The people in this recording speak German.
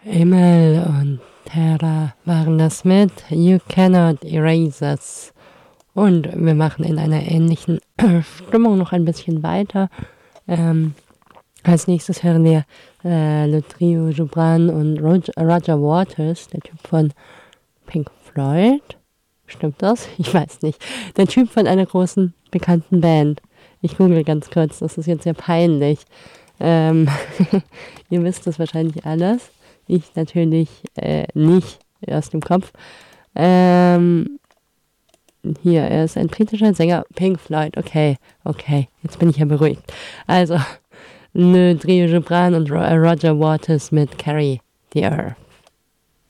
Emil und Tara waren das mit You Cannot Erase Us. Und wir machen in einer ähnlichen Stimmung noch ein bisschen weiter. Als nächstes hören wir Le Trio Joubran und Roger Waters, der Typ von Pink Floyd. Stimmt das? Ich weiß nicht. Der Typ von einer großen, bekannten Band. Ich google ganz kurz, das ist jetzt sehr peinlich. Ihr wisst das wahrscheinlich alles. Ich natürlich nicht aus dem Kopf. Hier, er ist ein britischer Sänger, Pink Floyd. Okay, jetzt bin ich ja beruhigt. Also, Le Trio Joubran und Roger Waters mit Carry the Earth.